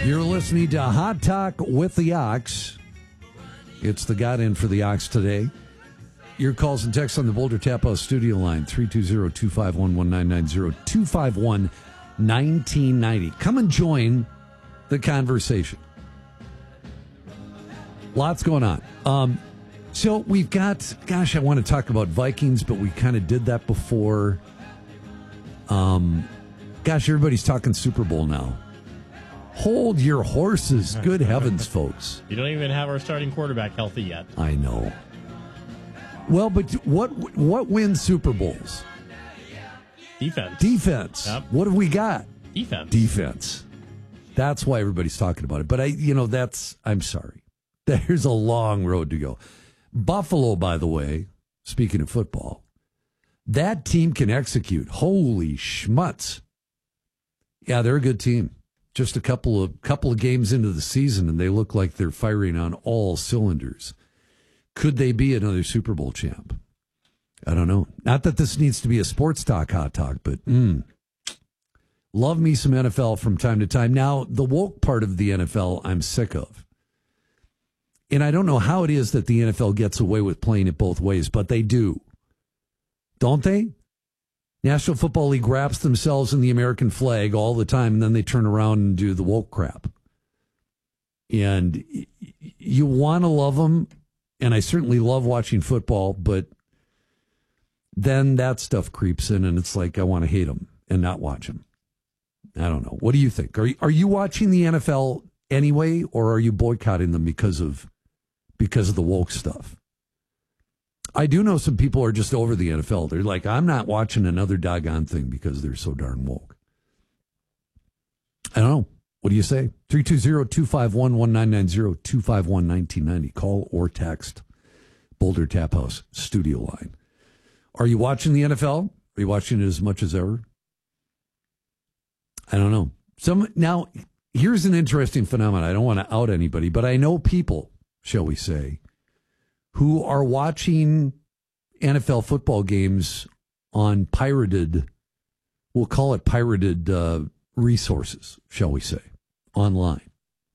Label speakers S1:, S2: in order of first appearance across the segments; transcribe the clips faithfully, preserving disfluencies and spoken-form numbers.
S1: You're listening to Hot Talk with the Ox. It's the got in for the Ox today. Your calls and texts on the Boulder Tap House studio line, three two zero, two five one, one nine nine zero, two five one, one nine nine zero. Come and join the conversation. Lots going on. Um, so we've got, gosh, I want to talk about Vikings, but we kind of did that before. Um, gosh, everybody's talking Super Bowl now. Hold your horses. Good heavens, folks.
S2: You don't even have our starting quarterback healthy yet.
S1: I know. Well, but what what wins Super Bowls?
S2: Defense.
S1: Defense.
S2: Yep.
S1: What have we got?
S2: Defense.
S1: Defense. That's why everybody's talking about it. But I, you know, that's, I'm sorry. There's a long road to go. Buffalo, by the way, speaking of football, that team can execute. Holy schmutz. Yeah, they're a good team. Just a couple of couple of games into the season, and they look like they're firing on all cylinders. Could they be another Super Bowl champ? I don't know. Not that this needs to be a sports talk, hot talk, but mm, love me some N F L from time to time. Now, the woke part of the N F L, I'm sick of. And I don't know how it is that the N F L gets away with playing it both ways, but they do. Don't they? National Football League wraps themselves in the American flag all the time, and then they turn around and do the woke crap. And you want to love them, and I certainly love watching football, but then that stuff creeps in, and it's like I want to hate them and not watch them. I don't know. What do you think? Are you, are you watching the N F L anyway, or are you boycotting them because of because of the woke stuff? I do know some people are just over the N F L. They're like, I'm not watching another doggone thing because they're so darn woke. I don't know. What do you say? three two zero, two five one, one nine nine zero, two five one, one nine nine zero. Call or text Boulder Tap House studio line. Are you watching the N F L? Are you watching it as much as ever? I don't know. Some now, here's an interesting phenomenon. I don't want to out anybody, but I know people, shall we say, who are watching N F L football games on pirated, we'll call it pirated uh, resources, shall we say, online.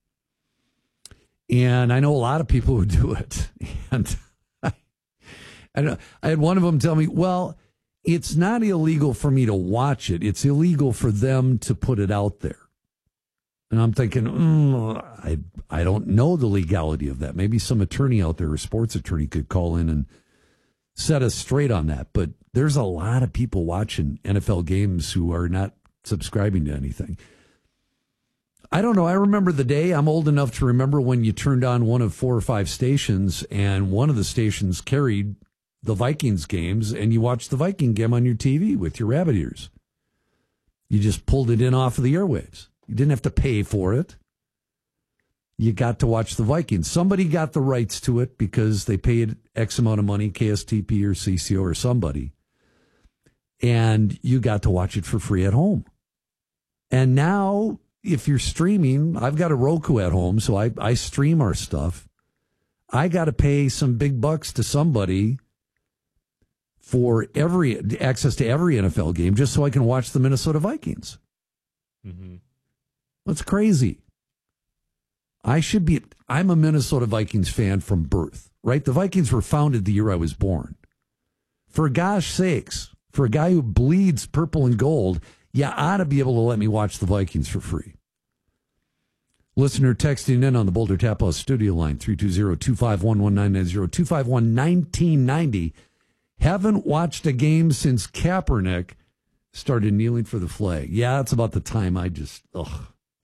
S1: And I know a lot of people who do it. And I, I, don't, I had one of them tell me, well, it's not illegal for me to watch it. It's illegal for them to put it out there. And I'm thinking, mm, I I don't know the legality of that. Maybe some attorney out there, a sports attorney, could call in and set us straight on that. But there's a lot of people watching N F L games who are not subscribing to anything. I don't know. I remember the day. I'm old enough to remember when you turned on one of four or five stations, and one of the stations carried the Vikings games, and you watched the Viking game on your T V with your rabbit ears. You just pulled it in off of the airwaves. You didn't have to pay for it. You got to watch the Vikings. Somebody got the rights to it because they paid X amount of money, K S T P or C C O or somebody. And you got to watch it for free at home. And now, if you're streaming, I've got a Roku at home, so I, I stream our stuff. I got to pay some big bucks to somebody for every access to every N F L game just so I can watch the Minnesota Vikings. Mm-hmm. That's crazy. I should be, I'm a Minnesota Vikings fan from birth, right? The Vikings were founded the year I was born. For gosh sakes, for a guy who bleeds purple and gold, you ought to be able to let me watch the Vikings for free. Listener texting in on the Boulder Tap House studio line, three two zero, two five one, one nine nine zero, two five one, one nine nine zero. Haven't watched a game since Kaepernick started kneeling for the flag. Yeah, that's about the time I just, ugh.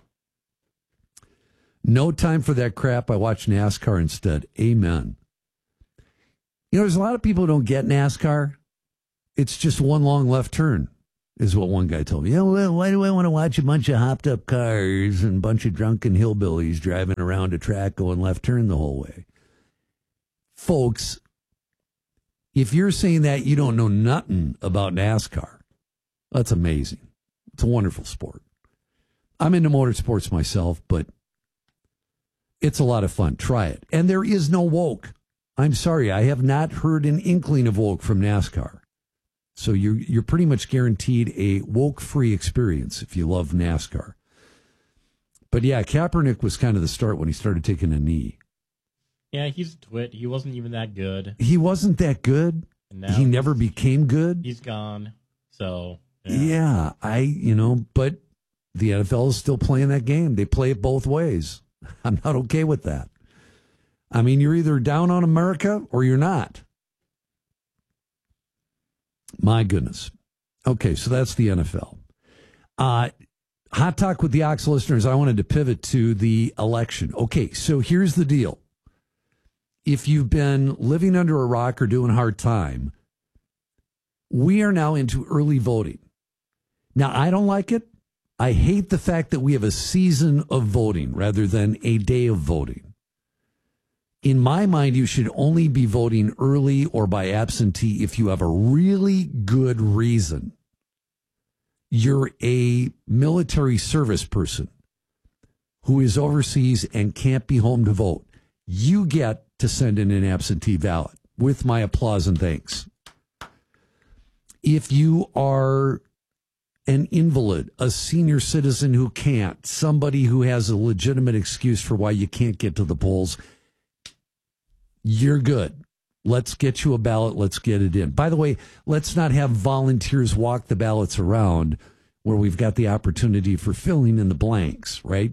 S1: No time for that crap. I watch NASCAR instead. Amen. You know, there's a lot of people who don't get NASCAR. It's just one long left turn, is what one guy told me. Yeah, well, why do I want to watch a bunch of hopped up cars and a bunch of drunken hillbillies driving around a track going left turn the whole way? Folks, if you're saying that, you don't know nothing about NASCAR. That's amazing. It's a wonderful sport. I'm into motorsports myself, but it's a lot of fun. Try it. And there is no woke. I'm sorry, I have not heard an inkling of woke from NASCAR. So you're, you're pretty much guaranteed a woke-free experience if you love NASCAR. But yeah, Kaepernick was kind of the start when he started taking a knee.
S2: Yeah, he's a twit. He wasn't even that good.
S1: He wasn't that good. He never became good.
S2: He's gone. So, yeah.
S1: yeah, I, you know, but the N F L is still playing that game. They play it both ways. I'm not okay with that. I mean, you're either down on America or you're not. My goodness. Okay, so that's the N F L. Uh, Hot Talk with the Ox listeners, I wanted to pivot to the election. Okay, so here's the deal. If you've been living under a rock or doing hard time, we are now into early voting. Now, I don't like it. I hate the fact that we have a season of voting rather than a day of voting. In my mind, you should only be voting early or by absentee if you have a really good reason. You're a military service person who is overseas and can't be home to vote. You get to send in an absentee ballot with my applause and thanks. If you are an invalid, a senior citizen who can't, somebody who has a legitimate excuse for why you can't get to the polls, you're good. Let's get you a ballot. Let's get it in. By the way, let's not have volunteers walk the ballots around where we've got the opportunity for filling in the blanks, right?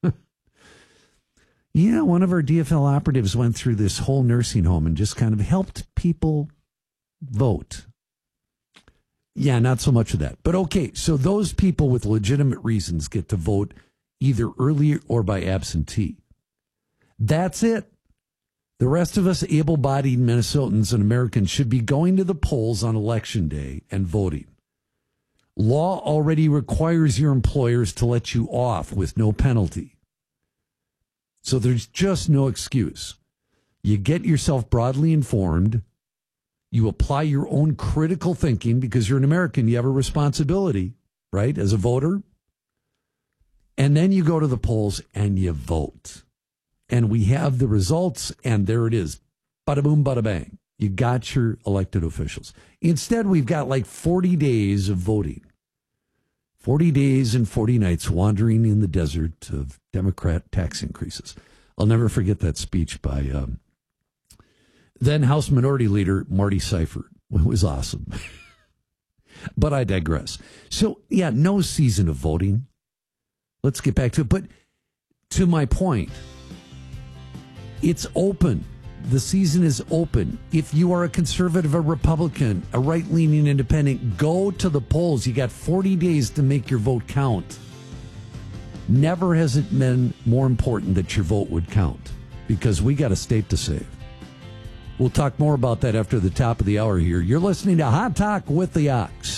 S1: Yeah, one of our D F L operatives went through this whole nursing home and just kind of helped people vote. Yeah, not so much of that. But okay, so those people with legitimate reasons get to vote either early or by absentee. That's it. The rest of us able-bodied Minnesotans and Americans should be going to the polls on Election Day and voting. Law already requires your employers to let you off with no penalty. So there's just no excuse. You get yourself broadly informed. You apply your own critical thinking because you're an American. You have a responsibility, right, as a voter. And then you go to the polls and you vote. And we have the results, and there it is. Bada boom, bada bang. You got your elected officials. Instead, we've got like forty days of voting. forty days and forty nights wandering in the desert of Democrat tax increases. I'll never forget that speech by um, then House Minority Leader Marty Seifert. It was awesome. But I digress. So, yeah, no season of voting. Let's get back to it. But to my point, it's open. The season is open. If you are a conservative, a Republican, a right-leaning independent, go to the polls. You got forty days to make your vote count. Never has it been more important that your vote would count because we got a state to save. We'll talk more about that after the top of the hour here. You're listening to Hot Talk with the Ox.